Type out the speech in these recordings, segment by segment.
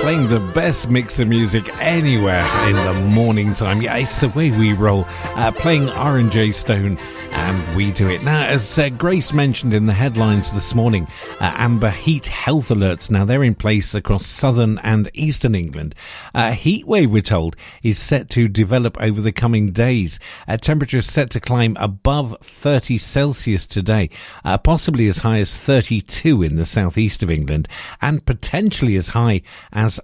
playing the best mix of music anywhere in the morning time. Yeah, it's the way we roll, playing R&J Stone, and we do it. Now, as Grace mentioned in the headlines this morning, amber heat health alerts, now they're in place across southern and eastern England. A heat wave, we're told, is set to develop over the coming days. Temperatures set to climb above 30 Celsius today, possibly as high as 32 in the southeast of England, and potentially as high as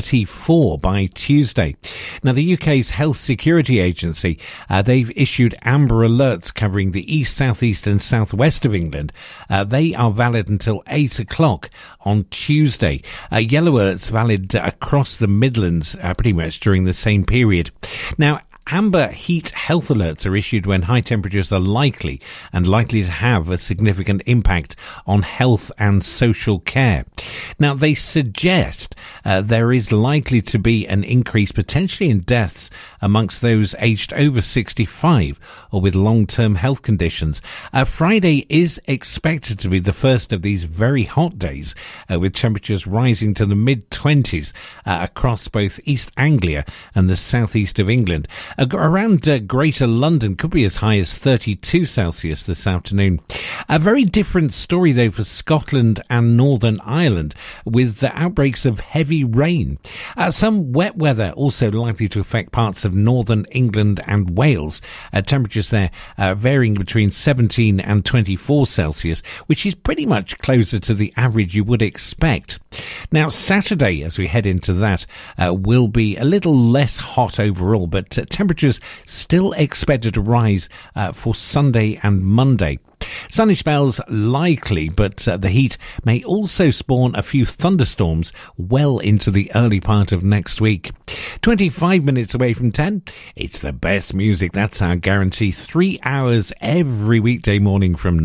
34 by Tuesday. Now, the UK's Health Security Agency, they've issued amber alerts covering the east, southeast and southwest of England. They are valid until 8 o'clock on Tuesday. Yellow alerts valid across the Midlands pretty much during the same period. Now, amber heat health alerts are issued when high temperatures are likely to have a significant impact on health and social care. Now, they suggest there is likely to be an increase potentially in deaths amongst those aged over 65 or with long-term health conditions. Friday is expected to be the first of these very hot days, with temperatures rising to the mid-20s across both East Anglia and the southeast of England. Around Greater London could be as high as 32 Celsius this afternoon. A very different story, though, for Scotland and Northern Ireland, with the outbreaks of heavy rain. Some wet weather also likely to affect parts of northern England and Wales. Temperatures there varying between 17 and 24 Celsius, which is pretty much closer to the average you would expect. Now, Saturday, as we head into that, will be a little less hot overall, but temperatures still expected to rise for Sunday and Monday. Sunny spells likely, but the heat may also spawn a few thunderstorms well into the early part of next week. 25 minutes away from 10. It's the best music, that's our guarantee. 3 hours every weekday morning from 9.